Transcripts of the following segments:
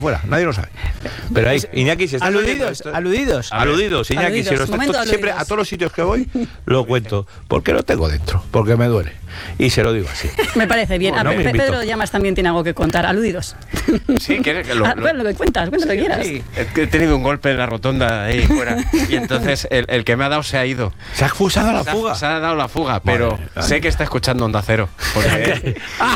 fuera, nadie lo sabe. Pero ahí, Iñaki, si estás aludidos, Iñaki, si lo estás siempre a todos los sitios que voy, lo cuento, porque lo tengo dentro, porque me duele. Y se lo digo así. Me parece bien. Bueno, Pedro Llamas también tiene algo que contar. Aludidos. Sí, bueno, lo que cuenta lo que quieras. Sí, he tenido un golpe en la rotonda ahí fuera. Y entonces el que me ha dado se ha ido. Se ha expulsado la fuga. Se ha dado la fuga, pero sé que está escuchando Onda Cero. Porque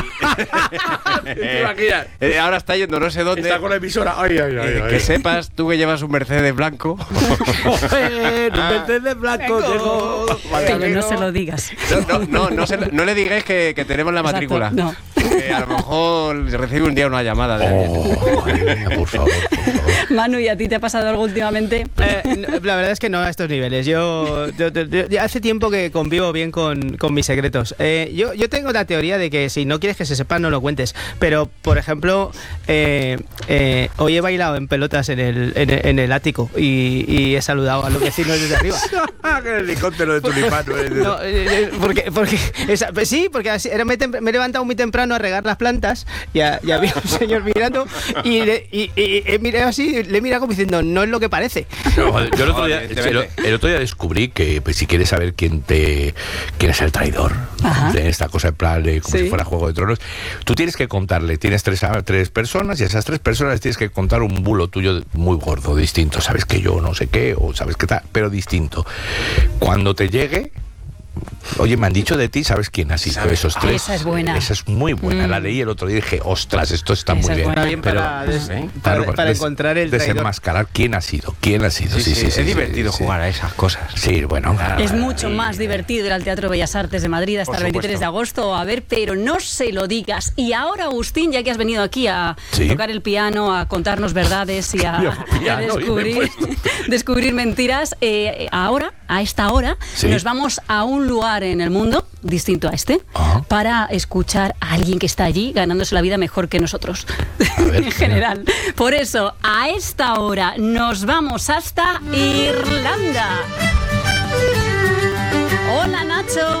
ahora está yendo no sé dónde. Está con la emisora. Que sepas, tú que llevas un Mercedes blanco. Un Mercedes blanco tengo. Pero no se lo digas. No le digáis que tenemos la matrícula. Exacto, no. A lo mejor recibe un día una llamada de alguien. Por favor. Manu, ¿y a ti te ha pasado algo últimamente? La verdad es que no a estos niveles. Yo hace tiempo que convivo bien con mis secretos. Yo tengo la teoría de que si no quieres que se sepa, no lo cuentes. Pero, por ejemplo, hoy he bailado en pelotas en el ático y he saludado a los vecinos desde arriba. Que el helicóptero de tulipán. No, porque me he levantado muy temprano a regar las plantas y había un señor mirando y he mirado así, le he mirado como diciendo, no es lo que parece. No, yo el otro día descubrí que pues, si quieres saber quién es el traidor de esta cosa en plan como si fuera Juego de Tronos, tú tienes que contarle, tienes tres personas y a esas tres personas tienes que contar un bulo tuyo muy gordo, distinto. Sabes que yo no sé qué o sabes que tal, pero distinto. Cuando te llegue, oye, me han dicho de ti, ¿sabes quién ha sido esos tres? Esa es buena. Esa es muy buena. La leí el otro día y dije, ostras, esto está muy bien. Para encontrar el traidor. Desenmascarar quién ha sido. Sí, es divertido jugar a esas cosas. Sí, bueno. Es mucho más divertido ir al Teatro Bellas Artes de Madrid hasta el 23 de agosto a ver, pero no se lo digas. Y ahora, Agustín, ya que has venido aquí a tocar el piano, a contarnos verdades y a descubrir mentiras, ahora, a esta hora, nos vamos a un lugar en el mundo distinto a este para escuchar a alguien que está allí ganándose la vida mejor que nosotros en general. Por eso, a esta hora nos vamos hasta Irlanda. Hola, Nacho.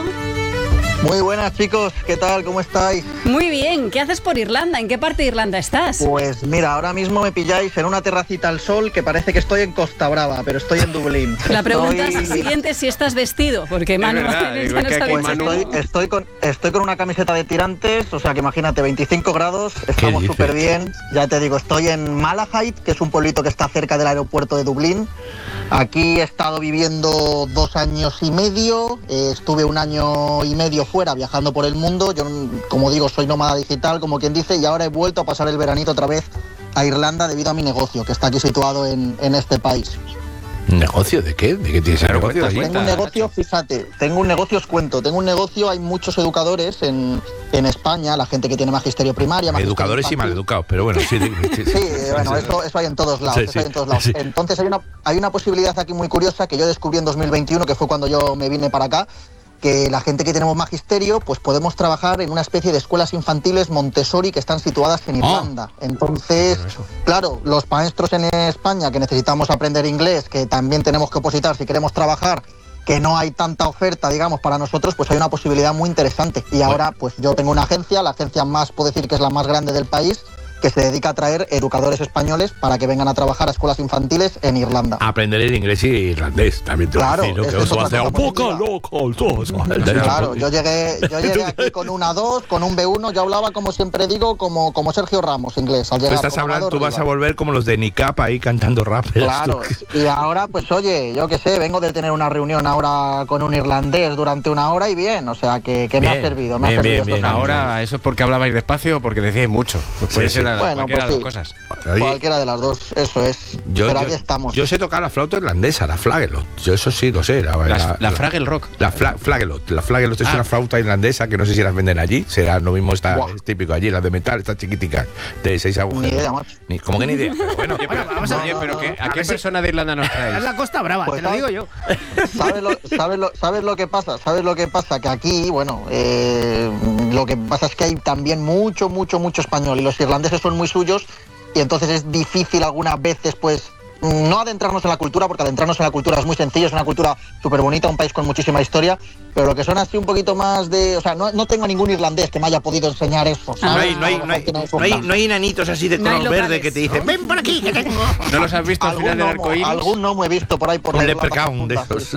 Muy buenas, chicos, ¿qué tal? ¿Cómo estáis? Muy bien, ¿qué haces por Irlanda? ¿En qué parte de Irlanda estás? Pues mira, ahora mismo me pilláis en una terracita al sol que parece que estoy en Costa Brava, pero estoy en Dublín. La pregunta siguiente es si estás vestido, porque Manu ya no está bien. Estoy con una camiseta de tirantes, o sea que imagínate, 25 grados, estamos súper bien. Ya te digo, estoy en Malahide, que es un pueblito que está cerca del aeropuerto de Dublín. Aquí he estado viviendo 2 años y medio, estuve 1 año y medio fuera viajando por el mundo. Yo, como digo, soy nómada digital, como quien dice, y ahora he vuelto a pasar el veranito otra vez a Irlanda debido a mi negocio, que está aquí situado en este país. ¿Negocio de qué? ¿De qué tienes el negocio? Tengo un negocio, fíjate, os cuento, tengo un negocio, hay muchos educadores en España, la gente que tiene magisterio primaria. Educadores y maleducados, pero bueno, sí. Bueno, eso hay en todos lados. Sí. Entonces hay una posibilidad aquí muy curiosa que yo descubrí en 2021, que fue cuando yo me vine para acá, que la gente que tenemos magisterio, pues podemos trabajar en una especie de escuelas infantiles Montessori que están situadas en Irlanda. Entonces, claro, los maestros en España que necesitamos aprender inglés, que también tenemos que opositar si queremos trabajar, que no hay tanta oferta, digamos, para nosotros, pues hay una posibilidad muy interesante. Y ahora, pues yo tengo una agencia, la agencia más, puedo decir que es la más grande del país, que se dedica a traer educadores españoles para que vengan a trabajar a escuelas infantiles en Irlanda. Aprender el inglés y irlandés, también te claro, decir, ¿no? Que eso hace un poco loco. Claro, yo llegué aquí con un A2, con un B1, yo hablaba, como siempre digo, como Sergio Ramos, inglés. Al llegar, tú vas a volver como los de Nicap ahí cantando rap. Claro, y ahora, pues oye, yo qué sé, vengo de tener una reunión ahora con un irlandés durante 1 hora y bien, o sea, que me ha servido. Bien. Ahora, ¿eso es porque hablabais despacio o porque decíais mucho? Puede ser bueno, cualquiera pues de las cosas. Cualquiera de las dos, eso es. Pero aquí estamos. Yo sé tocar la flauta irlandesa, la flagelot. Yo eso sí lo sé. La Fraggle Rock. La flagelot. La flagelot es una flauta irlandesa que no sé si las venden allí. Será lo mismo, es típico allí, la de metal, está chiquitica, de 6 agujeros. Ni idea, macho. ¿Cómo que ni idea? Pero bueno, vamos a ver, pero ¿a qué persona de Irlanda nos traes? Es la Costa Brava, pues te lo digo yo. ¿Sabes lo que pasa? Que aquí, bueno, lo que pasa es que hay también mucho español y los irlandeses son muy suyos y entonces es difícil algunas veces, pues, no adentrarnos en la cultura, porque adentrarnos en la cultura es muy sencillo, es una cultura súper bonita, un país con muchísima historia, pero lo que son así un poquito más de... O sea, no tengo ningún irlandés que me haya podido enseñar eso. No hay nanitos así de color verde que te dicen, ven por aquí, que tengo... ¿No los has visto al final del arcoíris? Algún no me he visto por ahí por un leprechaun de esos.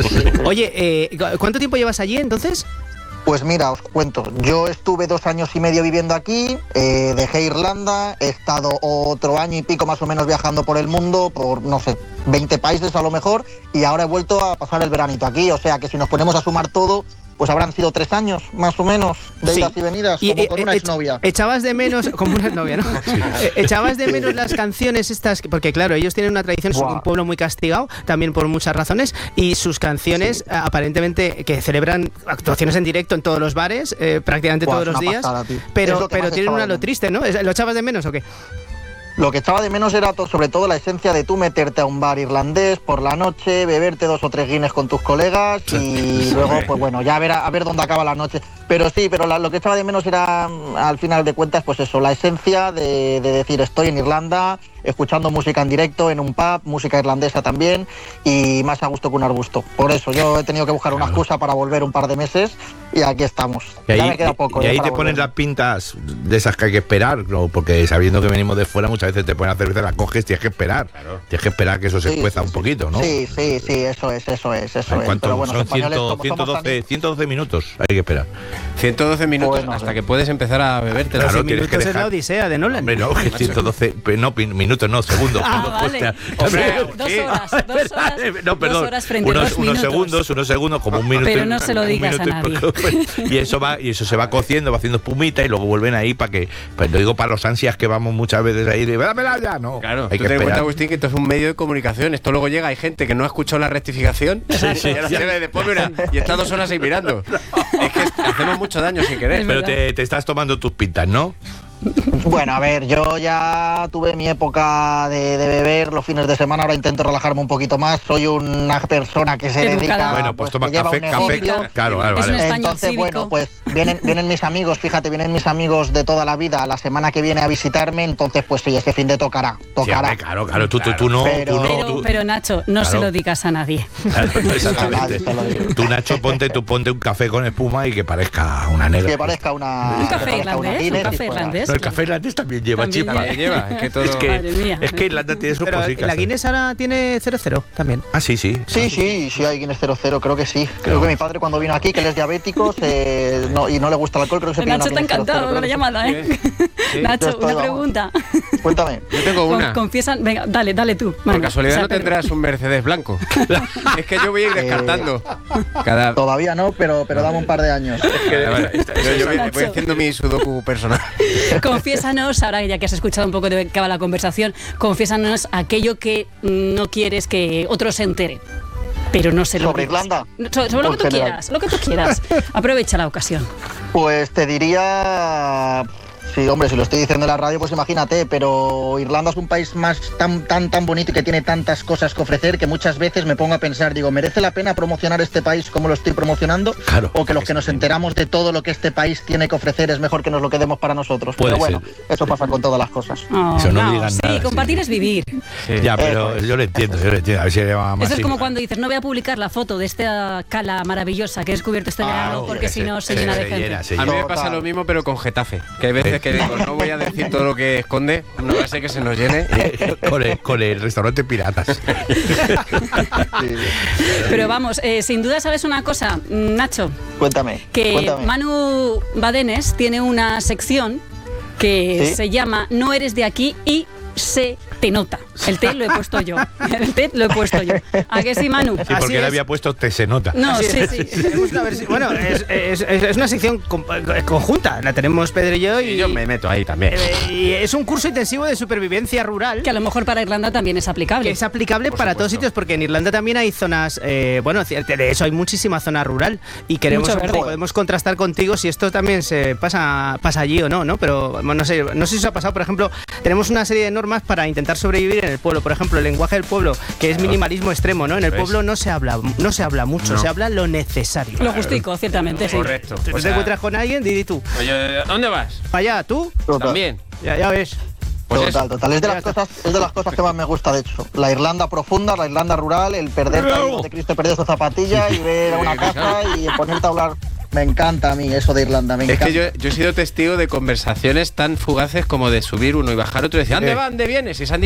Oye, ¿cuánto tiempo llevas allí entonces? Pues mira, os cuento, yo estuve 2 años y medio viviendo aquí, dejé Irlanda, he estado otro año y pico más o menos viajando por el mundo, por no sé, 20 países a lo mejor, y ahora he vuelto a pasar el veranito aquí, o sea que si nos ponemos a sumar todo, pues habrán sido 3 años, más o menos, de idas y venidas, como con una exnovia. Echabas de menos, como una exnovia, ¿no? Echabas de menos las canciones estas, porque claro, ellos tienen una tradición, son un pueblo muy castigado, también por muchas razones, y sus canciones, aparentemente, que celebran actuaciones en directo en todos los bares, prácticamente todos los días, pero tienen una lo triste, ¿no? ¿Lo echabas de menos o qué? Lo que echaba de menos era sobre todo la esencia de tú meterte a un bar irlandés por la noche, beberte 2 o 3 Guinness con tus colegas y luego, pues bueno, ya a ver dónde acaba la noche. Pero sí, lo que echaba de menos era, al final de cuentas, pues eso, la esencia de decir estoy en Irlanda, escuchando música en directo, en un pub, música irlandesa también, y más a gusto que un arbusto. Por eso yo he tenido que buscar una excusa para volver un par de meses y aquí estamos. Y ahí, ya me queda poco. Y ahí te ponen las pintas de esas que hay que esperar, ¿no? Porque sabiendo que venimos de fuera, muchas veces te ponen la cerveza, la coges, tienes que esperar. Claro. Tienes que esperar que eso se cueza un poquito, ¿no? Sí, eso es. Pero bueno, son 112 minutos, hay que esperar. 112 minutos hasta que puedes empezar a beberte. Claro, minutos es la Odisea de Nolan. Hombre, no, que 112, no, minutos no, segundos. Vale. Hombre, 2 horas. No, perdón. 2 horas frente a 2 minutos. unos segundos, como un minuto. Pero no se lo digas a nadie. Y eso se va cociendo, va haciendo espumita y luego vuelven ahí para que, pues lo digo para los ansias que vamos muchas veces ahí de dámela ya, no. Claro, hay que ten en cuenta, Agustín, que esto es un medio de comunicación. Esto luego llega, hay gente que no ha escuchado la rectificación y ahora se ve después, mira, y está 2 horas ahí mirando. Es que hacemos mucho daño sin querer. Pero te estás tomando tus pintas, ¿no? Bueno, a ver, yo ya tuve mi época de beber los fines de semana, ahora intento relajarme un poquito más, soy una persona que se dedica... Bueno, pues toma café, claro, vale. Entonces, bueno, pues vienen mis amigos, fíjate, vienen mis amigos de toda la vida la semana que viene a visitarme, entonces pues sí, este fin de tocará. Sí, hombre, claro, tú no... Pero Nacho, no se lo digas a nadie. Exactamente. Tú, Nacho, ponte un café con espuma y que parezca una negra. Que parezca una... Un café irlandés. No, el café irlandés también lleva chispa. Es que Irlanda tiene sus cositas. ¿La Guinness ahora tiene 00 también? Ah, sí, hay Guinness 00, creo que sí. Creo que mi padre cuando vino aquí, que él es diabético y no le gusta el alcohol, creo que se pidió una Nacho, te ha encantado con la llamada, ¿eh? Nacho, una pregunta. Cuéntame. Yo tengo una. Confiesan, venga, dale tú. Por casualidad no tendrás un Mercedes blanco. Es que yo voy a ir descartando. Todavía no, pero dame un par de años. Yo voy haciendo mi sudoku personal. Confiésanos, ahora ya que has escuchado un poco de qué va la conversación, confiésanos aquello que no quieres que otro se entere. Pero no sé lo ¿Sobre Irlanda? Sobre lo que tú quieras. Aprovecha la ocasión. Pues te diría... Sí, hombre, si lo estoy diciendo en la radio, pues imagínate, pero Irlanda es un país más tan bonito y que tiene tantas cosas que ofrecer que muchas veces me pongo a pensar, digo, ¿merece la pena promocionar este país como lo estoy promocionando? Claro. O que los que nos enteramos de todo lo que este país tiene que ofrecer es mejor que nos lo quedemos para nosotros. Pero bueno, eso pasa con todas las cosas. Eso no digan nada. Sí, compartir es vivir. Sí. Ya, pero yo lo entiendo. A ver si más. Eso es como cuando dices, no voy a publicar la foto de esta cala maravillosa que he descubierto este verano porque si no se llena de gente. A mí me pasa lo mismo, pero con Getafe. Que hay veces que digo, no voy a decir todo lo que esconde, no va a ser que se nos llene. Con el restaurante Piratas. Pero vamos, sin duda sabes una cosa, Nacho. Cuéntame. Manu Badenes tiene una sección que se llama No eres de aquí y se te nota. El T lo he puesto yo. ¿A qué sí, Manu? Sí, porque él había puesto T se nota. No, sí. Bueno, es una sección conjunta. La tenemos Pedro y yo. Y yo me meto ahí también. Y es un curso intensivo de supervivencia rural. Que a lo mejor para Irlanda también es aplicable. Que es aplicable para todos sitios, porque en Irlanda también hay zonas... bueno, de eso hay muchísima zona rural. Y podemos contrastar contigo si esto también se pasa allí o no, ¿no? Pero no sé si os ha pasado, por ejemplo, tenemos una serie de normas para intentar sobrevivir en el pueblo. Por ejemplo, el lenguaje del pueblo, que es minimalismo extremo, ¿no? En el pueblo no se habla mucho, se habla lo necesario. Lo justico, ciertamente, sí. Correcto. Te encuentras con alguien, di tú. Oye, ¿dónde vas? Allá, ¿tú? También. Ya ves. Pues total. Es de las cosas que más me gusta, de hecho. La Irlanda profunda, la Irlanda rural, el perder de Cristo, perder su zapatilla y ver a una casa y ponerte a hablar. Me encanta a mí eso de Irlanda, me encanta. Es que yo he sido testigo de conversaciones tan fugaces como de subir uno y bajar otro y decir, ¿dónde van? ¿Dónde vienes? Y se han dicho